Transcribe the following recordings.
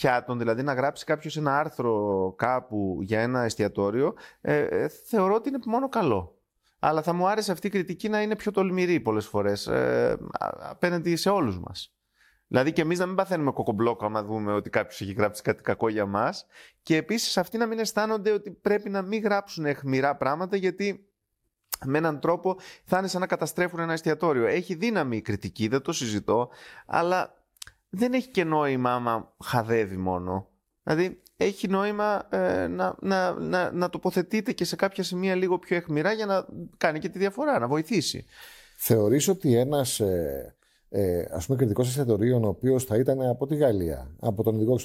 πιάτων, δηλαδή να γράψει κάποιος ένα άρθρο κάπου για ένα εστιατόριο, θεωρώ ότι είναι μόνο καλό. Αλλά θα μου άρεσε αυτή η κριτική να είναι πιο τολμηρή πολλές φορές απέναντι σε όλους μας. Δηλαδή και εμείς να μην παθαίνουμε κοκομπλόκο άμα δούμε ότι κάποιος έχει γράψει κάτι κακό για μας, και επίσης αυτοί να μην αισθάνονται ότι πρέπει να μην γράψουν αιχμηρά πράγματα, γιατί με έναν τρόπο θα είναι σαν να καταστρέφουν ένα εστιατόριο. Έχει δύναμη η κριτική, δεν το συζητώ, αλλά δεν έχει και νόημα άμα χαδεύει μόνο. Δηλαδή έχει νόημα να τοποθετείτε και σε κάποια σημεία λίγο πιο αιχμηρά για να κάνει και τη διαφορά, να βοηθήσει. Θεωρείς ότι ένας ας πούμε κριτικός εστιατορίων, ο οποίος θα ήταν από τη Γαλλία, από τον ειδικό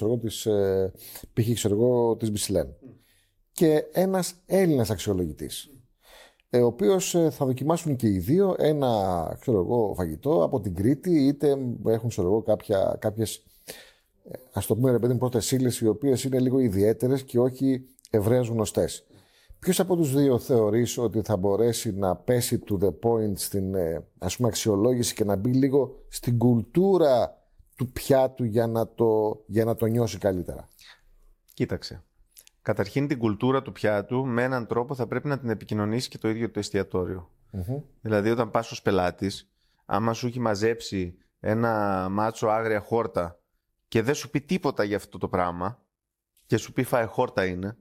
της Μισελέν, και ένας Έλληνας αξιολογητής, ο οποίος θα δοκιμάσουν και οι δύο ένα φαγητό από την Κρήτη, είτε έχουν κάποιες, ας το πούμε ρε παιδί, πρώτες ύλες οι οποίες είναι λίγο ιδιαίτερες και όχι ευρέως γνωστές. Ποιος από τους δύο θεωρείς ότι θα μπορέσει να πέσει to the point στην ας πούμε αξιολόγηση και να μπει λίγο στην κουλτούρα του πιάτου για να το νιώσει καλύτερα? Κοίταξε. Καταρχήν την κουλτούρα του πιάτου με έναν τρόπο θα πρέπει να την επικοινωνήσει και το ίδιο το εστιατόριο. Δηλαδή όταν πας ως πελάτης, άμα σου έχει μαζέψει ένα μάτσο άγρια χόρτα και δεν σου πει τίποτα για αυτό το πράγμα και σου πει φάε χόρτα είναι,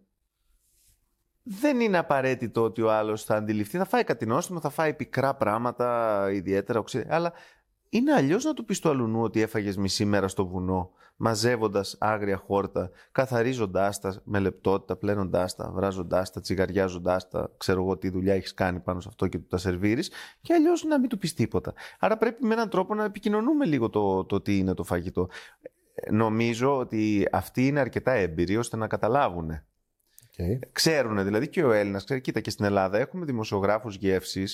δεν είναι απαραίτητο ότι ο άλλος θα αντιληφθεί. Θα φάει κάτι νόστιμο, θα φάει πικρά πράγματα ιδιαίτερα, αλλά είναι αλλιώς να του πεις του αλουνού ότι έφαγες μισή μέρα στο βουνό, μαζεύοντας άγρια χόρτα, καθαρίζοντάς τα με λεπτότητα, πλένοντάς τα, βράζοντάς τα, τσιγαριάζοντάς τα, ξέρω εγώ τι δουλειά έχεις κάνει πάνω σε αυτό και του τα σερβίρεις, και αλλιώς να μην του πεις τίποτα. Άρα πρέπει με έναν τρόπο να επικοινωνούμε λίγο το τι είναι το φαγητό. Νομίζω ότι αυτοί είναι αρκετά έμπειροι ώστε να καταλάβουν. Ξέρουν δηλαδή, και ο Έλληνας ξέρει. Κοίτα, και στην Ελλάδα έχουμε δημοσιογράφους γεύσης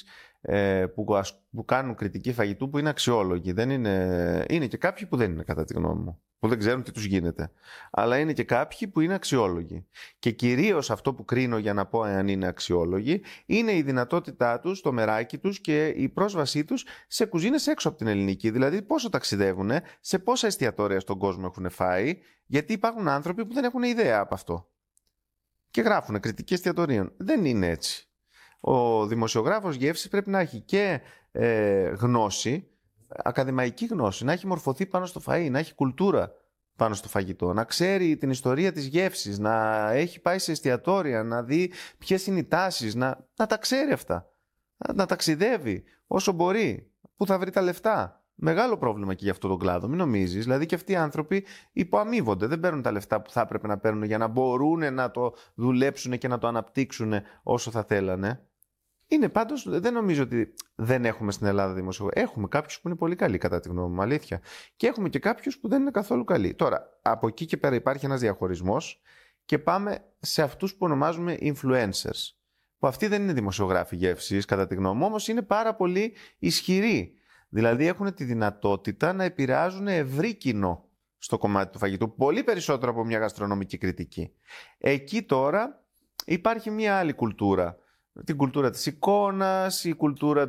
που κάνουν κριτική φαγητού που είναι αξιόλογοι. Είναι και κάποιοι που δεν είναι, κατά τη γνώμη μου, που δεν ξέρουν τι τους γίνεται. Αλλά είναι και κάποιοι που είναι αξιόλογοι. Και κυρίως αυτό που κρίνω για να πω αν είναι αξιόλογοι είναι η δυνατότητά τους, το μεράκι τους και η πρόσβασή τους σε κουζίνες έξω από την ελληνική. Δηλαδή πόσο ταξιδεύουν, σε πόσα εστιατόρια στον κόσμο έχουν φάει, γιατί υπάρχουν άνθρωποι που δεν έχουν ιδέα από αυτό και γράφουν κριτική εστιατορίων. Δεν είναι έτσι. Ο δημοσιογράφος γεύσης πρέπει να έχει και γνώση, ακαδημαϊκή γνώση, να έχει μορφωθεί πάνω στο φαΐ, να έχει κουλτούρα πάνω στο φαγητό, να ξέρει την ιστορία της γεύσης, να έχει πάει σε εστιατόρια, να δει ποιες είναι οι τάσεις, να τα ξέρει αυτά. Να ταξιδεύει όσο μπορεί, που θα βρει τα λεφτά. Μεγάλο πρόβλημα και για αυτόν τον κλάδο, μην νομίζεις. Δηλαδή και αυτοί οι άνθρωποι υποαμείβονται. Δεν παίρνουν τα λεφτά που θα έπρεπε να παίρνουν για να μπορούν να το δουλέψουν και να το αναπτύξουν όσο θα θέλανε. Είναι πάντως, δεν νομίζω ότι δεν έχουμε στην Ελλάδα δημοσιογράφους. Έχουμε κάποιους που είναι πολύ καλοί, κατά τη γνώμη μου, αλήθεια. Και έχουμε και κάποιους που δεν είναι καθόλου καλοί. Τώρα, από εκεί και πέρα υπάρχει ένας διαχωρισμός και πάμε σε αυτούς που ονομάζουμε influencers. Που αυτοί δεν είναι δημοσιογράφοι γεύσης, κατά τη γνώμη μου, όμως είναι πάρα πολύ ισχυροί. Δηλαδή έχουν τη δυνατότητα να επηρεάζουν ευρύ κοινό στο κομμάτι του φαγητού, πολύ περισσότερο από μια γαστρονομική κριτική. Εκεί τώρα υπάρχει μια άλλη κουλτούρα. Την κουλτούρα της εικόνας, η κουλτούρα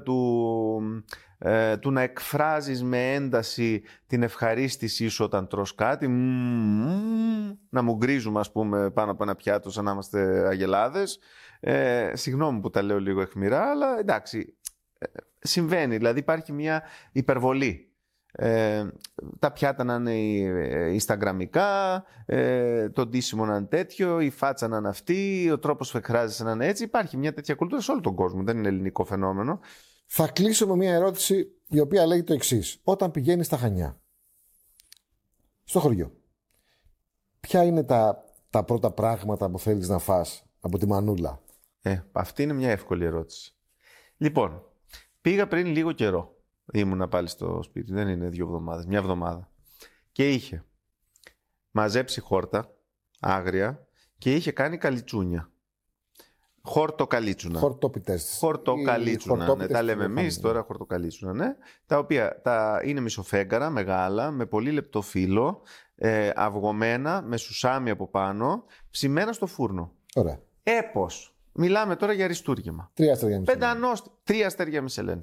του να εκφράζεις με ένταση την ευχαρίστησή σου όταν τρως κάτι, να μου γκρίζουμε ας πούμε πάνω από ένα πιάτο σαν να είμαστε αγελάδες. Συγγνώμη που τα λέω λίγο αιχμηρά, αλλά εντάξει, συμβαίνει. Δηλαδή υπάρχει μια υπερβολή. Τα πιάτα να είναι instagramικά, το ντύσιμο να είναι τέτοιο, η φάτσα να είναι αυτή, ο τρόπος που εκφράζεσαι να είναι έτσι. Υπάρχει μια τέτοια κουλτούρα σε όλο τον κόσμο, δεν είναι ελληνικό φαινόμενο. Θα κλείσω με μια ερώτηση η οποία λέει το εξής. Όταν πηγαίνεις στα Χανιά, στο χωριό, ποια είναι τα πρώτα πράγματα που θέλεις να φας από τη μανούλα? Αυτή είναι μια εύκολη ερώτηση. Λοιπόν, πήγα πριν λίγο καιρό. Ήμουνα πάλι στο σπίτι, δεν είναι 2 εβδομάδες, 1 εβδομάδα. Και είχε μαζέψει χόρτα, άγρια, και είχε κάνει καλιτσούνια. Χορτοκαλίτσουνα. Χορτοκαλίτσουνα, ναι, τα λέμε εμείς τώρα, χορτοκαλίτσουνα, ναι. Τα οποία είναι μισοφέγγαρα, μεγάλα, με πολύ λεπτό φύλλο, αυγωμένα, με σουσάμι από πάνω, ψημένα στο φούρνο. Ωραία. Έπος. Μιλάμε τώρα για αριστούργημα. 3 αστέρια Μισελέν. 3 αστέρια Μισελέν.